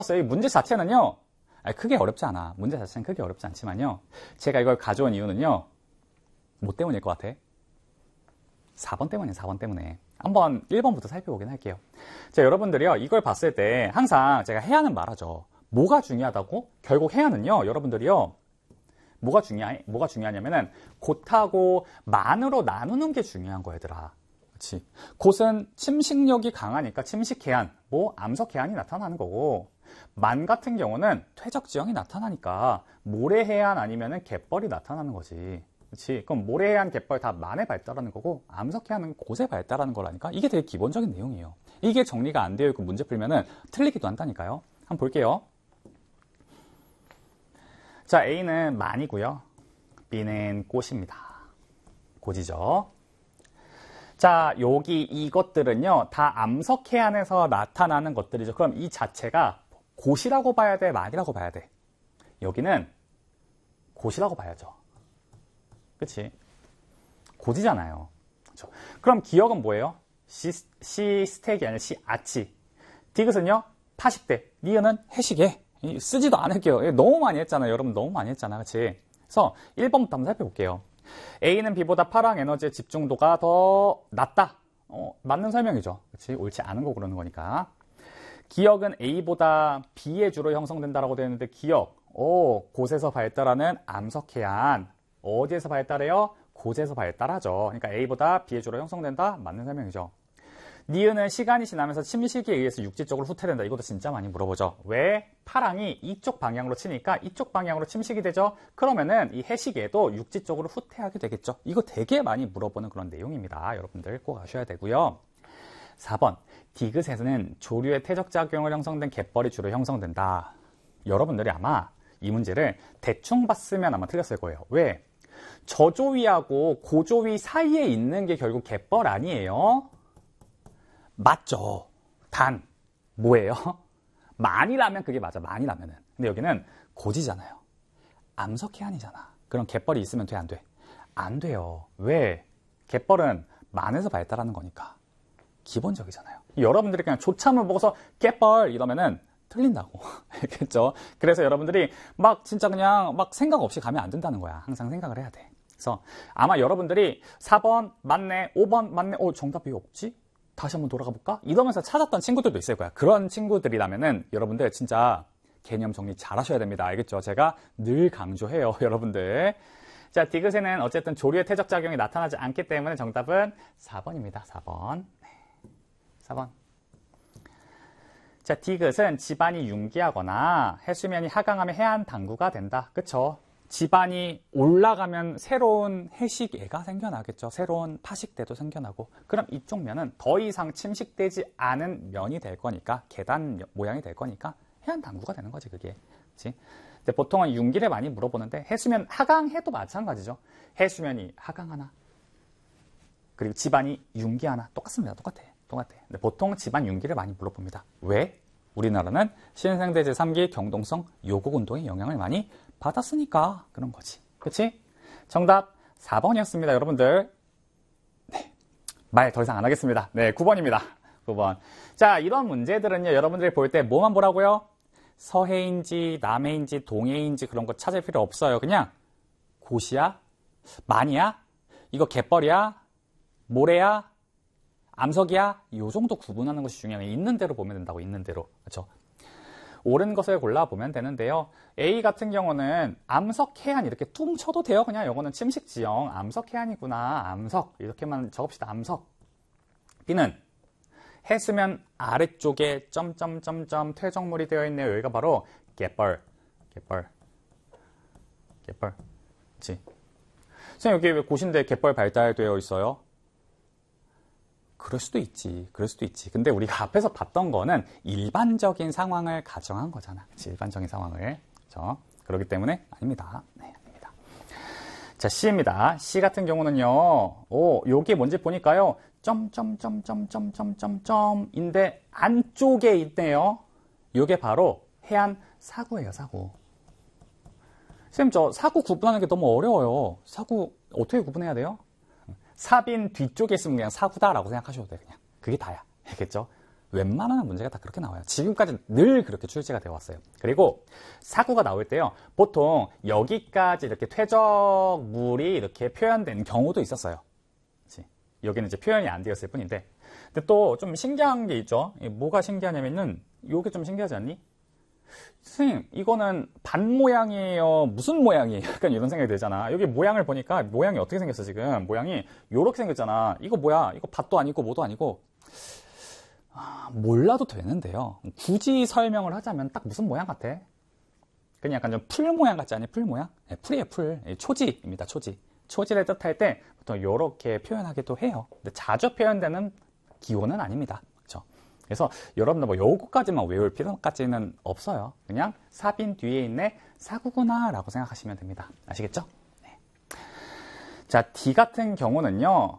이 문제 자체는요, 크게 어렵지 않아. 문제 자체는 크게 어렵지 않지만요. 제가 이걸 가져온 이유는요, 뭐 때문일 것 같아? 4번 때문이에요, 4번 때문에. 한번 1번부터 살펴보긴 할게요. 자, 여러분들이요, 이걸 봤을 때 항상 제가 해야는 말하죠. 뭐가 중요하다고? 결국 해야는요, 여러분들이요, 뭐가 중요하냐면은, 곧하고 만으로 나누는 게 중요한 거야, 얘들아. 그렇지. 곧은 침식력이 강하니까 침식해안, 뭐 암석해안이 나타나는 거고, 만 같은 경우는 퇴적지형이 나타나니까 모래해안 아니면은 갯벌이 나타나는 거지. 그렇지. 그럼 모래해안, 갯벌 다 만에 발달하는 거고, 암석해안은 곳에 발달하는 거라니까. 이게 되게 기본적인 내용이에요. 이게 정리가 안 되어 있고 문제 풀면은 틀리기도 한다니까요. 한번 볼게요. 자, A는 만이고요. B는 꽃입니다. 고지죠. 자, 여기 이것들은요, 다 암석해안에서 나타나는 것들이죠. 그럼 이 자체가 곳이라고 봐야 돼, 만이라고 봐야 돼? 여기는 곳이라고 봐야죠. 그치? 고지잖아요. 그렇죠? 그럼 기억은 뭐예요? 시 스택이 아니라 시 아치. 디귿은요, 파식대. 니은은 해시계. 쓰지도 않을게요. 너무 많이 했잖아요. 여러분 너무 많이 했잖아. 그치? 그래서 1번부터 한번 살펴볼게요. A는 B보다 파랑 에너지의 집중도가 더 낮다. 맞는 설명이죠. 그치? 옳지 않은 거 그러는 거니까. 기억은 A보다 B의 주로 형성된다라고 되어 있는데, 기억. 곳에서 발달하는 암석해안. 어디에서 발달해요? 곳에서 발달하죠. 그러니까 A보다 B의 주로 형성된다. 맞는 설명이죠. 니은은 시간이 지나면서 침식에 의해서 육지 쪽으로 후퇴된다. 이것도 진짜 많이 물어보죠. 왜? 파랑이 이쪽 방향으로 치니까 이쪽 방향으로 침식이 되죠. 그러면은 이 해시계도 육지 쪽으로 후퇴하게 되겠죠. 이거 되게 많이 물어보는 그런 내용입니다. 여러분들 꼭 아셔야 되고요. 4번. 디귿에서는 조류의 퇴적작용을 형성된 갯벌이 주로 형성된다. 여러분들이 아마 이 문제를 대충 봤으면 아마 틀렸을 거예요. 왜? 저조위하고 고조위 사이에 있는 게 결국 갯벌 아니에요? 맞죠. 단 뭐예요? 만이라면 그게 맞아. 만이라면은. 근데 여기는 고지잖아요. 암석해안이잖아. 그럼 갯벌이 있으면 돼, 안 돼? 안 돼요. 왜? 갯벌은 만에서 발달하는 거니까. 기본적이잖아요. 여러분들이 그냥 조참을 보고서 갯벌 이러면은 틀린다고. 알겠죠? 그래서 여러분들이 막 진짜 그냥 막 생각 없이 가면 안 된다는 거야. 항상 생각을 해야 돼. 그래서 아마 여러분들이 4번 맞네, 5번 맞네, 정답이 없지? 다시 한번 돌아가 볼까? 이러면서 찾았던 친구들도 있을 거야. 그런 친구들이라면은 여러분들 진짜 개념 정리 잘 하셔야 됩니다. 알겠죠? 제가 늘 강조해요. 여러분들. 자, 디귿에는 어쨌든 조류의 퇴적작용이 나타나지 않기 때문에 정답은 4번입니다. 4번. 네. 4번. 자, 디귿은 지반이 융기하거나 해수면이 하강하면 해안 당구가 된다. 그쵸? 지반이 올라가면 새로운 해식애가 생겨나겠죠. 새로운 파식대도 생겨나고. 그럼 이쪽 면은 더 이상 침식되지 않은 면이 될 거니까, 계단 모양이 될 거니까 해안 당구가 되는 거지, 그게. 그치? 근데 보통은 융기를 많이 물어보는데, 해수면 하강해도 마찬가지죠. 해수면이 하강하나, 그리고 지반이 융기하나, 똑같습니다. 똑같아. 근데 보통 지반 융기를 많이 물어봅니다. 왜? 우리나라는 신생대 제3기 경동성 요곡운동의 영향을 많이 받았으니까 그런 거지. 그치? 정답 4번이었습니다, 여러분들. 네. 말 더 이상 안 하겠습니다. 네, 9번입니다. 9번. 자, 이런 문제들은요, 여러분들이 볼 때 뭐만 보라고요? 서해인지, 남해인지, 동해인지 그런 거 찾을 필요 없어요. 그냥 곳이야? 만이야? 이거 갯벌이야? 모래야? 암석이야? 이 정도 구분하는 것이 중요해요. 있는 대로 보면 된다고, 있는 대로. 그렇죠? 옳은 것을 골라보면 되는데요. A 같은 경우는 암석해안 이렇게 퉁 쳐도 돼요. 그냥 이거는 침식지형 암석해안이구나. 암석 이렇게만 적읍시다. 암석. B는 해수면 아래쪽에 점점점점 퇴적물이 되어 있네요. 여기가 바로 갯벌. 그치? 선생님 여기 왜 곳인데 갯벌 발달되어 있어요? 그럴 수도 있지. 근데 우리가 앞에서 봤던 거는 일반적인 상황을 가정한 거잖아. 그치? 일반적인 상황을. 그렇죠? 그렇기 때문에 아닙니다. 네, 아닙니다. 자, C입니다. C 같은 경우는요. 요게 뭔지 보니까요. 점인데 안쪽에 있네요. 요게 바로 해안 사구예요, 사구. 선생님, 저 사구 구분하는 게 너무 어려워요. 사구 어떻게 구분해야 돼요? 삽인 뒤쪽에 있으면 그냥 사구다라고 생각하셔도 돼요. 그냥 그게 다야. 알겠죠? 웬만한 문제가 다 그렇게 나와요. 지금까지 늘 그렇게 출제가 되어 왔어요. 그리고 사구가 나올 때요. 보통 여기까지 이렇게 퇴적물이 이렇게 표현된 경우도 있었어요. 그치? 여기는 이제 표현이 안 되었을 뿐인데. 근데 또 좀 신기한 게 있죠. 뭐가 신기하냐면은 요게 좀 신기하지 않니? 선생님, 이거는 반 모양이에요? 무슨 모양이에요? 약간 이런 생각이 들잖아. 여기 모양을 보니까 모양이 어떻게 생겼어, 지금? 모양이 요렇게 생겼잖아. 이거 뭐야? 이거 밭도 아니고 뭐도 아니고. 몰라도 되는데요. 굳이 설명을 하자면 딱 무슨 모양 같아? 그냥 약간 좀 풀 모양 같지 않니? 풀 모양? 네, 풀이에요, 풀. 초지입니다, 초지. 초지를 뜻할 때 보통 이렇게 표현하기도 해요. 근데 자주 표현되는 기호는 아닙니다. 그렇죠? 그래서 여러분들 뭐 요거까지만 외울 필요까지는 없어요. 그냥 사빈 뒤에 있네 사구구나 라고 생각하시면 됩니다. 아시겠죠? 네. 자, D 같은 경우는요.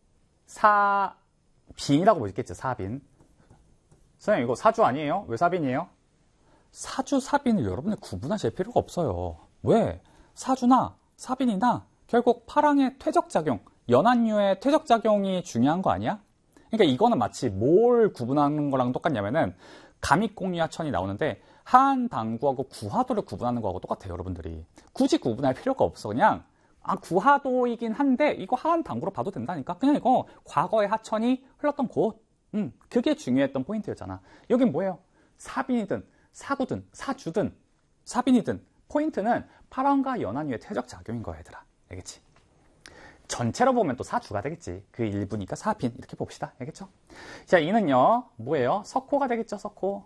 사빈이라고 보시겠죠, 사빈. 선생님, 이거 사주 아니에요? 왜 사빈이에요? 사주, 사빈을 여러분들 구분하실 필요가 없어요. 왜? 사주나 사빈이나 결국 파랑의 퇴적작용, 연한류의 퇴적작용이 중요한 거 아니야? 그러니까 이거는 마치 뭘 구분하는 거랑 똑같냐면은 감익공유하천이 나오는데 하한당구하고 구하도를 구분하는 거하고 똑같아요, 여러분들이. 굳이 구분할 필요가 없어. 그냥 구하도이긴 한데 이거 하한당구로 봐도 된다니까. 그냥 이거 과거의 하천이 흘렀던 곳. 그게 중요했던 포인트였잖아. 여긴 뭐예요? 사빈이든 사구든 사주든 사빈이든 포인트는 파랑과 연한유의 퇴적작용인 거야, 얘들아. 알겠지? 전체로 보면 또 사주가 되겠지. 그 일부니까 사빈 이렇게 봅시다. 알겠죠? 자, 이는요 뭐예요? 석호가 되겠죠. 석호.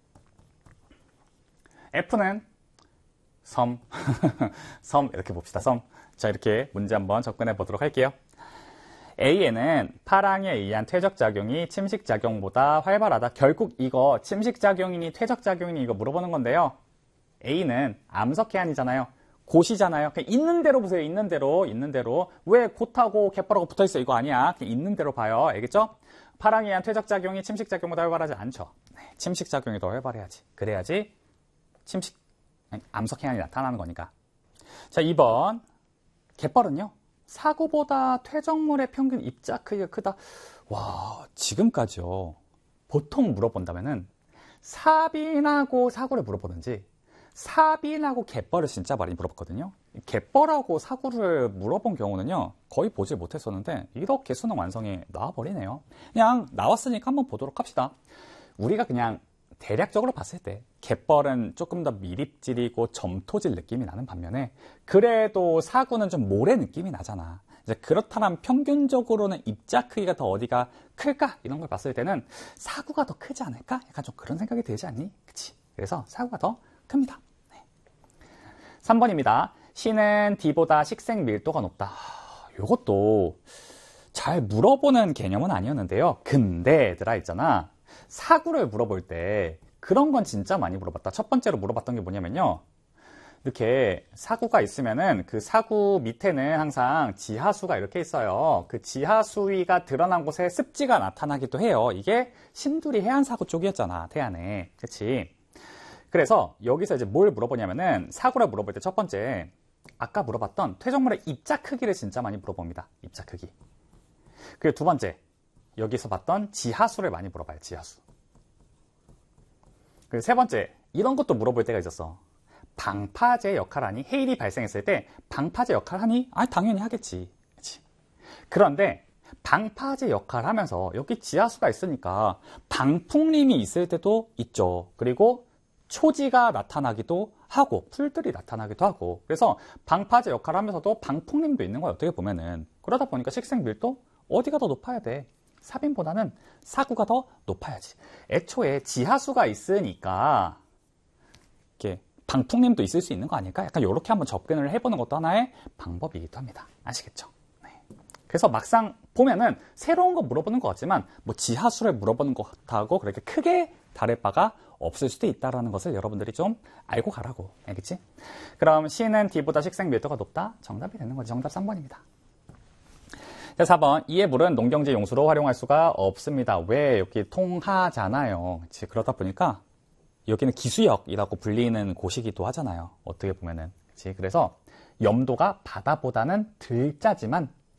F는 섬. 섬 이렇게 봅시다. 섬. 자, 이렇게 문제 한번 접근해 보도록 할게요. A에는 파랑에 의한 퇴적작용이 침식작용보다 활발하다. 결국 이거 침식작용이니 퇴적작용이니 이거 물어보는 건데요. A는 암석해안이잖아요. 곧이잖아요. 그냥 있는 대로 보세요. 있는 대로. 있는 대로. 왜 곧하고 갯벌하고 붙어있어? 이거 아니야. 그냥 있는 대로 봐요. 알겠죠? 파랑에 의한 퇴적작용이 침식작용보다 활발하지 않죠. 네, 침식작용이 더 활발해야지. 그래야지 암석해안이 나타나는 거니까. 자, 2번. 갯벌은요. 사구보다 퇴적물의 평균 입자 크기가 크다. 와, 지금까지요. 보통 물어본다면은 사빈하고 사구를 물어보는지 사빈하고 갯벌을 진짜 많이 물어봤거든요. 갯벌하고 사구를 물어본 경우는요. 거의 보지 못했었는데 이렇게 수능 완성이 나와버리네요. 그냥 나왔으니까 한번 보도록 합시다. 우리가 그냥 대략적으로 봤을 때 갯벌은 조금 더 미립질이고 점토질 느낌이 나는 반면에 그래도 사구는 좀 모래 느낌이 나잖아. 이제 그렇다면 평균적으로는 입자 크기가 더 어디가 클까? 이런 걸 봤을 때는 사구가 더 크지 않을까? 약간 좀 그런 생각이 들지 않니? 그치? 그래서 사구가 더 큽니다. 네. 3번입니다. C는 D보다 식생 밀도가 높다. 이것도 잘 물어보는 개념은 아니었는데요. 근데 얘들아 있잖아. 사구를 물어볼 때 그런 건 진짜 많이 물어봤다. 첫 번째로 물어봤던 게 뭐냐면요. 이렇게 사구가 있으면은 그 사구 밑에는 항상 지하수가 이렇게 있어요. 그 지하수위가 드러난 곳에 습지가 나타나기도 해요. 이게 신두리 해안사구 쪽이었잖아. 태안에. 그치? 그래서 여기서 이제 뭘 물어보냐면은 사구를 물어볼 때 첫 번째 아까 물어봤던 퇴적물의 입자 크기를 진짜 많이 물어봅니다. 입자 크기. 그리고 두 번째 여기서 봤던 지하수를 많이 물어봐요. 지하수. 그리고 세 번째 이런 것도 물어볼 때가 있었어. 방파제 역할하니? 해일이 발생했을 때 방파제 역할하니? 당연히 하겠지. 그치? 그런데 방파제 역할을 하면서 여기 지하수가 있으니까 방풍림이 있을 때도 있죠. 그리고 초지가 나타나기도 하고 풀들이 나타나기도 하고 그래서 방파제 역할을 하면서도 방풍림도 있는 거야. 어떻게 보면은. 그러다 보니까 식생밀도 어디가 더 높아야 돼? 사빈보다는 사구가 더 높아야지. 애초에 지하수가 있으니까 이렇게 방풍림도 있을 수 있는 거 아닐까? 약간 이렇게 한번 접근을 해보는 것도 하나의 방법이기도 합니다. 아시겠죠? 네. 그래서 막상 보면은 새로운 거 물어보는 것 같지만 뭐 지하수를 물어보는 것하고 그렇게 크게 다를 바가 없을 수도 있다는 것을 여러분들이 좀 알고 가라고. 알겠지? 그럼 C는 D보다 식생 밀도가 높다? 정답이 되는 거지. 정답 3번입니다. 자, 4번. 이의 물은 농경지 용수로 활용할 수가 없습니다. 왜? 여기 통하잖아요. 그치? 그러다 보니까 여기는 기수역이라고 불리는 곳이기도 하잖아요. 어떻게 보면은. 그치? 그래서 염도가 바다보다는 덜 짜지만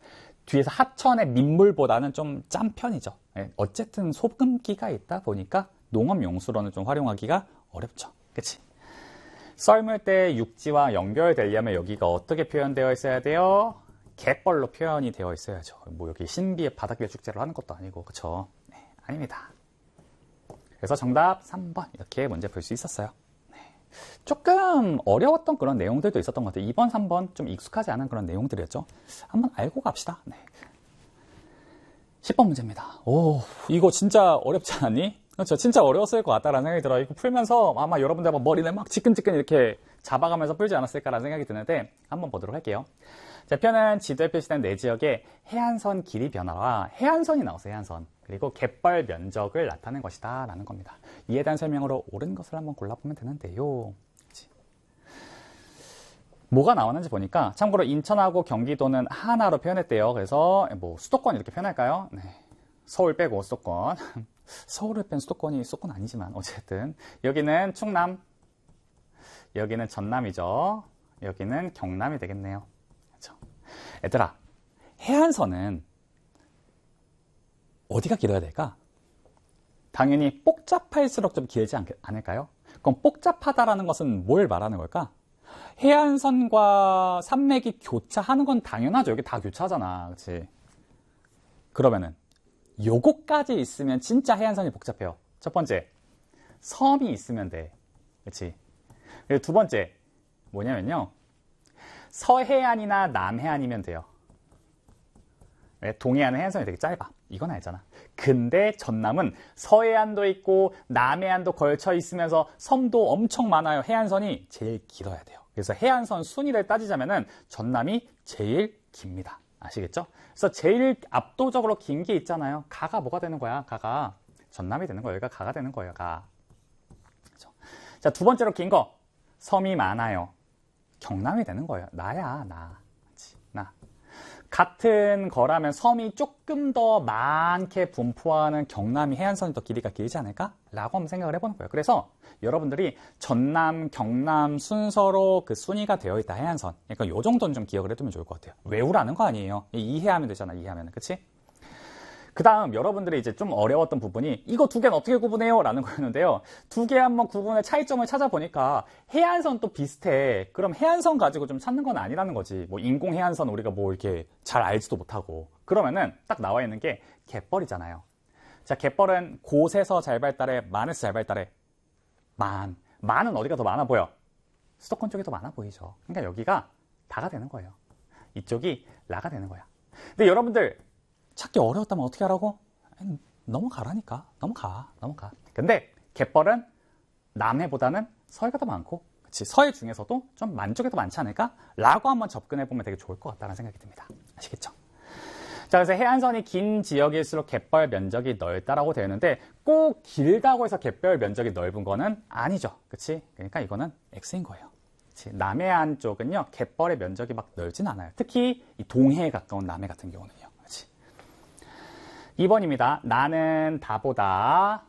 뒤에서 하천의 민물보다는 좀 짠 편이죠. 예, 어쨌든 소금기가 있다 보니까 농업 용수로는 좀 활용하기가 어렵죠. 그치? 썰물 때 육지와 연결되려면 여기가 어떻게 표현되어 있어야 돼요? 갯벌로 표현이 되어 있어야죠. 뭐 여기 신비의 바닷길 축제를 하는 것도 아니고, 그쵸? 네, 아닙니다. 그래서 정답 3번 이렇게 문제 풀 수 있었어요. 네. 조금 어려웠던 그런 내용들도 있었던 것 같아요. 2번, 3번 좀 익숙하지 않은 그런 내용들이었죠. 한번 알고 갑시다. 네. 10번 문제입니다. 오, 이거 진짜 어렵지 않니? 그렇죠. 진짜 어려웠을 것 같다라는 생각이 들어요. 이거 풀면서 아마 여러분들 머리를 막 지끈지끈 이렇게 잡아가면서 풀지 않았을까라는 생각이 드는데 한번 보도록 할게요. 자, 표는 지도에 표시된 네 지역의 해안선 길이 변화와 해안선이 나왔어요. 해안선. 그리고 갯벌 면적을 나타낸 것이다 라는 겁니다. 이에 대한 설명으로 옳은 것을 한번 골라보면 되는데요. 그치? 뭐가 나오는지 보니까 참고로 인천하고 경기도는 하나로 표현했대요. 그래서 뭐 수도권 이렇게 표현할까요? 네. 서울 빼고 수도권. 서울을 뺀 수도권이 수도권 아니지만 어쨌든 여기는 충남, 여기는 전남이죠. 여기는 경남이 되겠네요. 그렇죠? 얘들아, 해안선은 어디가 길어야 될까? 당연히 복잡할수록 좀 길지 않을까요? 그럼 복잡하다라는 것은 뭘 말하는 걸까? 해안선과 산맥이 교차하는 건 당연하죠. 여기 다 교차하잖아. 그렇지? 그러면은 요거까지 있으면 진짜 해안선이 복잡해요. 첫 번째, 섬이 있으면 돼. 그렇지? 그리고 두 번째, 뭐냐면요. 서해안이나 남해안이면 돼요. 왜? 동해안은 해안선이 되게 짧아. 이건 알잖아. 근데 전남은 서해안도 있고 남해안도 걸쳐 있으면서 섬도 엄청 많아요. 해안선이 제일 길어야 돼요. 그래서 해안선 순위를 따지자면은 전남이 제일 깁니다. 아시겠죠? 그래서 제일 압도적으로 긴 게 있잖아요. 가가 뭐가 되는 거야? 가가 전남이 되는 거예요. 여기가 가가 되는 거예요. 가. 그렇죠? 자, 두 번째로 긴 거. 섬이 많아요. 경남이 되는 거예요. 나야, 나. 그치? 나. 같은 거라면 섬이 조금 더 많게 분포하는 경남이 해안선이 더 길이가 길지 않을까? 라고 한번 생각을 해보는 거예요. 그래서 여러분들이 전남, 경남 순서로 그 순위가 되어 있다, 해안선. 그러니까 요 정도는 좀 기억을 해두면 좋을 것 같아요. 외우라는 거 아니에요. 이해하면 되잖아, 이해하면. 그치? 그 다음 여러분들이 이제 좀 어려웠던 부분이 이거 두 개는 어떻게 구분해요? 라는 거였는데요. 두 개 한번 구분의 차이점을 찾아보니까 해안선 또 비슷해. 그럼 해안선 가지고 좀 찾는 건 아니라는 거지. 뭐 인공 해안선 우리가 뭐 이렇게 잘 알지도 못하고. 그러면은 딱 나와 있는 게 갯벌이잖아요. 자, 갯벌은 곳에서 잘 발달해, 만에서 잘 발달해. 만은 어디가 더 많아 보여? 수도권 쪽이 더 많아 보이죠. 그러니까 여기가 다가 되는 거예요. 이쪽이 라가 되는 거야. 근데 여러분들 찾기 어려웠다면 어떻게 하라고? 넘어가라니까. 넘어가. 근데 갯벌은 남해보다는 서해가 더 많고, 그치? 서해 중에서도 좀 만쪽이 더 많지 않을까? 라고 한번 접근해보면 되게 좋을 것 같다는 생각이 듭니다. 아시겠죠? 자, 그래서 해안선이 긴 지역일수록 갯벌 면적이 넓다라고 되어 있는데 꼭 길다고 해서 갯벌 면적이 넓은 거는 아니죠. 그치? 그러니까 이거는 X인 거예요. 그치? 남해안 쪽은요, 갯벌의 면적이 막 넓진 않아요. 특히 이 동해에 가까운 남해 같은 경우는요. 2번입니다. 나는 다보다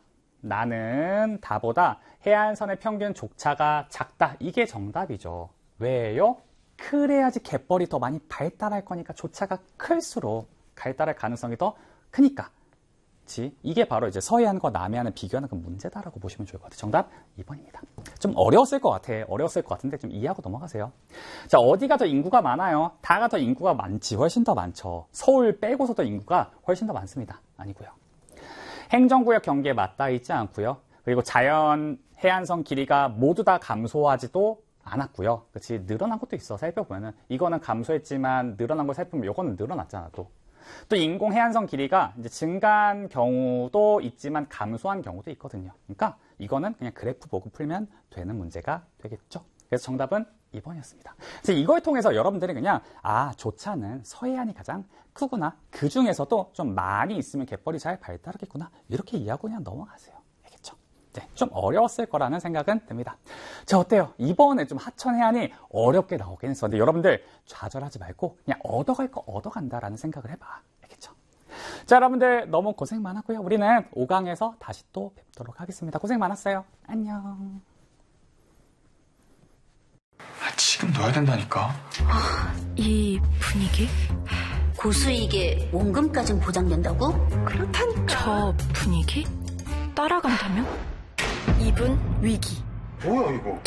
해안선의 평균 족차가 작다. 이게 정답이죠. 왜요? 그래야지 갯벌이 더 많이 발달할 거니까 족차가 클수록 발달할 가능성이 더 크니까. 그치? 이게 바로 이제 서해안과 남해안을 비교하는 그 문제다라고 보시면 좋을 것 같아요. 정답 2번입니다. 좀 어려웠을 것 같아. 어려웠을 것 같은데 좀 이해하고 넘어가세요. 자, 어디가 더 인구가 많아요? 다가 더 인구가 많지. 훨씬 더 많죠. 서울 빼고서도 인구가 훨씬 더 많습니다. 아니고요. 행정구역 경계에 맞닿아 있지 않고요. 그리고 자연 해안선 길이가 모두 다 감소하지도 않았고요. 그치? 늘어난 것도 있어. 살펴보면은 이거는 감소했지만 늘어난 걸 살펴보면 이거는 늘어났잖아. 또 인공 해안선 길이가 이제 증가한 경우도 있지만 감소한 경우도 있거든요. 그러니까 이거는 그냥 그래프 보고 풀면 되는 문제가 되겠죠. 그래서 정답은 2번이었습니다. 그래서 이걸 통해서 여러분들이 그냥 조차는 서해안이 가장 크구나. 그 중에서도 좀 많이 있으면 갯벌이 잘 발달하겠구나. 이렇게 이해하고 그냥 넘어가세요. 알겠죠? 네, 좀 어려웠을 거라는 생각은 듭니다. 자, 어때요? 이번에 좀 하천 해안이 어렵게 나오긴 했어. 근데 여러분들 좌절하지 말고 그냥 얻어갈 거 얻어간다라는 생각을 해봐. 알겠죠? 자, 여러분들 너무 고생 많았고요. 우리는 5강에서 다시 또 뵙도록 하겠습니다. 고생 많았어요. 안녕. 지금 넣어야 된다니까. 이 분위기? 고수익에 원금까진 보장된다고? 그렇다니까. 저 분위기? 따라간다면? 이분 위기. 뭐야 이거?